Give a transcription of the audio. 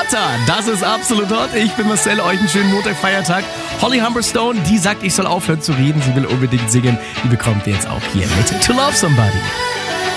Hotter. Das ist absolut hot. Ich bin Marcel, euch einen schönen Montag-Feiertag. Holly Humberstone, die sagt, ich soll aufhören zu reden. Sie will unbedingt singen. Die bekommt ihr jetzt auch hier mit To Love Somebody.